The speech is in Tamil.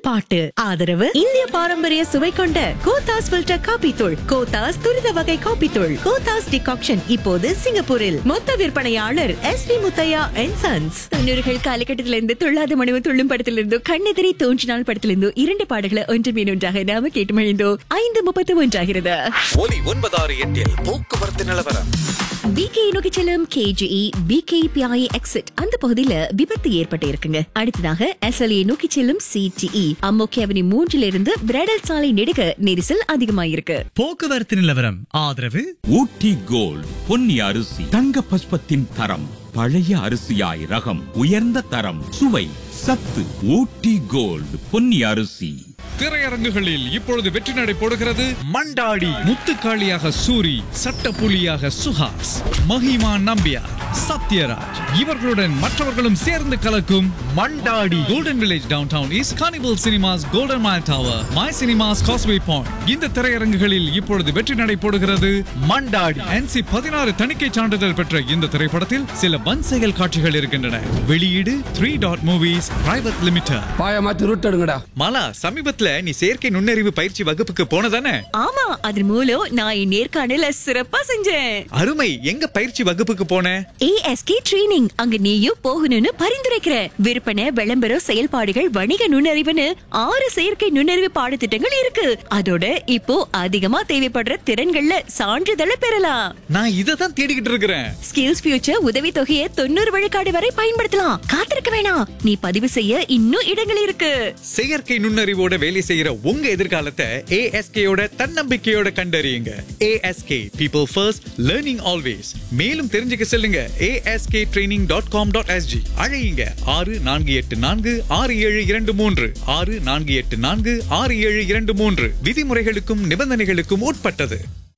பாட்டு. ஆதரவு இந்திய பாரம்பரிய சுவை கொண்ட கோத்தாஸ் ஃபில்டர் காபி தூள், கோத்தாஸ் துரித வகை காபி தூள், கோத்தாஸ் டிகாக்ஷன் இப்போது சிங்கப்பூரில். மொத்த விற்பனையாளர் ST Muthiah and sons. 90கள் காலகட்டத்திலிருந்து Thullatha மனுவ துள்ளும் படத்திலிருந்து கண்ணெதிரி தோன்றினால் படத்திலிருந்து 2 பாடல்களை ஒன்று மீன் ஒன்றாக நாம கேட்டு மகிழ்ந்தோ. 5:31 ஆகிறது. ஒலி 968 போக்குவரத்து நிலவரம். பிகே நோக்கி செல்லும் கேஜிஇ பிகேபிஐ எக்ஸிட் அந்த பகுதியில விபத்து ஏற்பட்டு இருக்குங்க. அடுத்ததாக எஸ்எல்ஏ நோக்கி செல்லும் சிடிஇ அம்மோக்கி அவனி 3 பிரைடல் சாலை நெடுக நெரிசல் அதிகமாயிருக்கு. போக்குவரத்து நிலவரம் ஆதரவு ஊட்டி கோல்ட் பொன்னி அரிசி தங்க பஸ்பத்தின் தரம், பழைய அரிசியாய் ரகம், உயர்ந்த தரம், சுவை, சத்து. ஊட்டி கோல்ட் பொன்னி அரிசி. திரையரங்குகளில் இப்பொழுது வெற்றி நடை போடுகிறது மண்டாடி. முத்துக்காளியாக சூரி, சட்டப்புலியாக சுஹாஸ், மஹிமா நம்பியார், சத்யராஜ் இவர்களுடன் மற்றவர்களும் சேர்ந்து கலக்கும் Mandaadi. Golden village down town is carnival cinemas, golden mile tower, my cinemas, causeway point. இந்த திரையரங்குகளில் இப்பொழுது வெற்றி நடை போடுகிறது மண்டாடி. NC 16 தணிக்கை சான்றிதழ் பெற்ற இந்த திரைப்படத்தில் சில வன்செயல் காட்சிகள் இருக்கின்றன. வெளியீடு 3 dot movies private limited. பாயமாத்தி root எடுங்கடா. Mala, சமீபத்துல நீ செயற்கை நுண்ணறிவு பயிற்சி வகுப்புக்கு போனதானே? ஆமா, அதன் மூலம் நான் என் நேர்காணல சிறப்பா செஞ்சேன். அருமை. எங்க பயிற்சி வகுப்புக்கு போன? ASK training. அங்க நீயும் போகணும்னு பரிந்துரைக்கிற. விற்பனை, விளம்பரம், செயல்பாடுகள், வணிக நுண்ணறிவுன்னு 6 செயற்கை நுண்ணறிவு பாடத்திட்டங்கள் இருக்கு. அதோட இப்போ அதிகமா தேவைப்படுற திறன்கள்ல சான்றிதழை பெறலாம். நான் இததான் தேடிக்கிட்டு இருக்கிறேன். ஸ்கில்ஸ் ஃபியூச்சர் உதவி தொகையை 90 விழுக்காடு வரை பயன்படுத்தலாம். காத்திருக்க வேணாம், நீ பதிவு செய்ய இன்னும் இடங்கள் இருக்கு. செயற்கை நுண்ணறிவோட வேலை செய்யற உங்க எதிர்காலத்தை ASKயோட தன்னம்பிக்கையோட கண்டறியுங்க. ASK People First, Learning Always. மேலும் தெரிஞ்சுக்க செல்லுங்க asktraining.com.sg. அழையுங்க 64846723 64846723. விதிமுறைகளுக்கும் நிபந்தனைகளுக்கும் உட்பட்டது.